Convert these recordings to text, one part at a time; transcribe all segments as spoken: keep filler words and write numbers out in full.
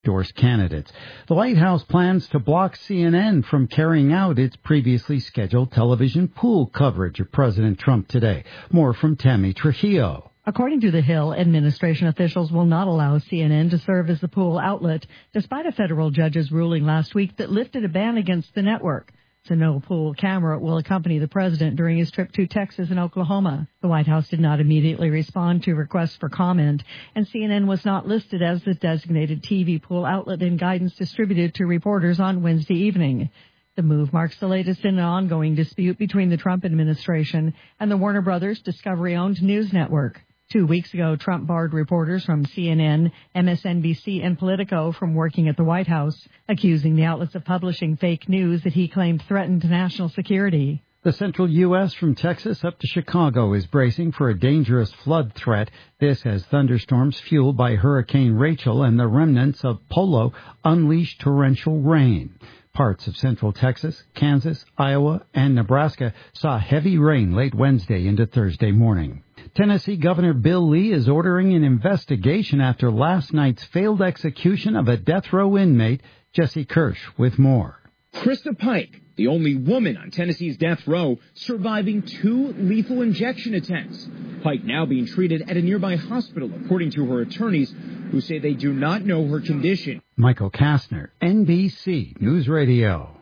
endorsed candidates. The White House plans to block C N N from carrying out its previously scheduled television pool coverage of President Trump today. More from Tammy Trujillo. According to The Hill, administration officials will not allow C N N to serve as the pool outlet, despite a federal judge's ruling last week that lifted a ban against the network. So no pool camera will accompany the president during his trip to Texas and Oklahoma. The White House did not immediately respond to requests for comment, and C N N was not listed as the designated T V pool outlet in guidance distributed to reporters on Wednesday evening. The move marks the latest in an ongoing dispute between the Trump administration and the Warner Brothers Discovery-owned news network. Two weeks ago, Trump barred reporters from C N N, M S N B C, and Politico from working at the White House, accusing the outlets of publishing fake news that he claimed threatened national security. The central U S from Texas up to Chicago is bracing for a dangerous flood threat. This as thunderstorms fueled by Hurricane Rachel and the remnants of Polo unleash torrential rain. Parts of central Texas, Kansas, Iowa, and Nebraska saw heavy rain late Wednesday into Thursday morning. Tennessee Governor Bill Lee is ordering an investigation after last night's failed execution of a death row inmate. Jesse Kirsch with more. Krista Pike, the only woman on Tennessee's death row, surviving two lethal injection attempts. Pike now being treated at a nearby hospital, according to her attorneys, who say they do not know her condition. Michael Kastner, N B C News Radio.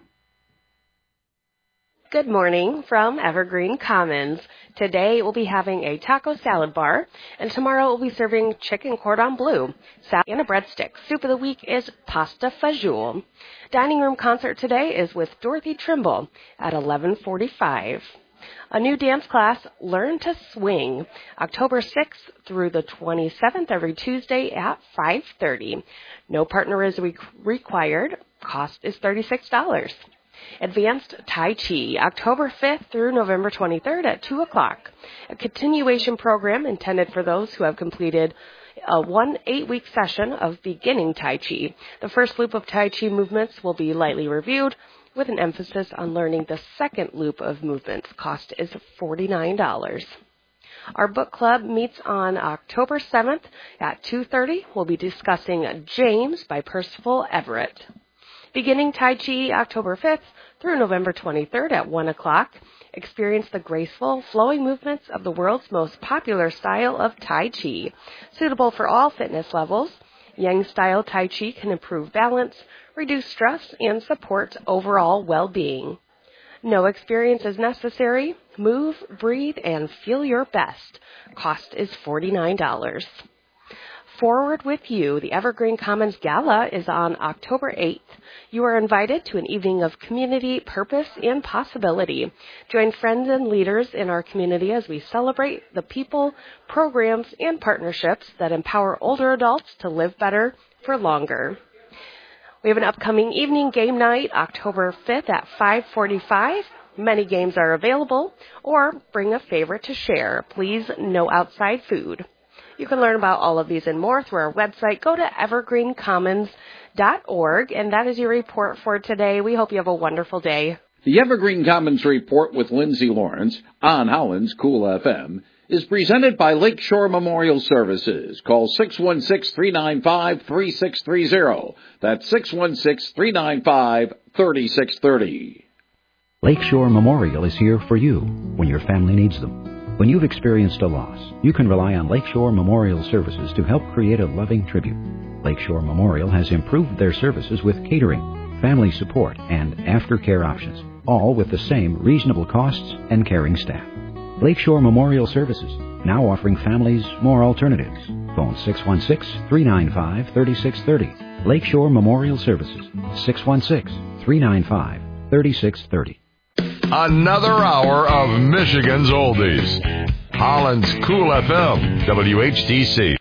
Good morning from Evergreen Commons. Today we'll be having a taco salad bar, and tomorrow we'll be serving chicken cordon bleu, salad, and a breadstick. Soup of the week is pasta fajoule. Dining room concert today is with Dorothy Trimble at eleven forty-five. A new dance class, Learn to Swing, October sixth through the twenty-seventh, every Tuesday at five thirty. No partner is re- required. Cost is thirty-six dollars. Advanced Tai Chi, October fifth through November twenty-third at two o'clock. A continuation program intended for those who have completed a one eight-week session of beginning Tai Chi. The first loop of Tai Chi movements will be lightly reviewed with an emphasis on learning the second loop of movements. Cost is forty-nine dollars. Our book club meets on October seventh at two thirty. We'll be discussing James by Percival Everett. Beginning Tai Chi October fifth through November twenty-third at one o'clock. Experience the graceful, flowing movements of the world's most popular style of Tai Chi. Suitable for all fitness levels, Yang-style Tai Chi can improve balance, reduce stress, and support overall well-being. No experience is necessary. Move, breathe, and feel your best. Cost is forty-nine dollars. Forward with You, the Evergreen Commons Gala, is on October eighth. You are invited to an evening of community, purpose, and possibility. Join friends and leaders in our community as we celebrate the people, programs, and partnerships that empower older adults to live better for longer. We have an upcoming evening game night, October fifth at five forty-five. Many games are available, or bring a favorite to share. Please, no outside food. You can learn about all of these and more through our website. Go to evergreen commons dot org, and that is your report for today. We hope you have a wonderful day. The Evergreen Commons Report with Lindsay Lawrence on Holland's Cool F M is presented by Lakeshore Memorial Services. Call six one six, three nine five, three six three zero. That's six one six, three nine five, three six three zero. Lakeshore Memorial is here for you when your family needs them. When you've experienced a loss, you can rely on Lakeshore Memorial Services to help create a loving tribute. Lakeshore Memorial has improved their services with catering, family support, and aftercare options, all with the same reasonable costs and caring staff. Lakeshore Memorial Services, now offering families more alternatives. Phone six one six, three nine five, three six three zero. Lakeshore Memorial Services, six one six, three nine five, three six three zero. Another hour of Michigan's Oldies. Holland's Cool F M, W H D C.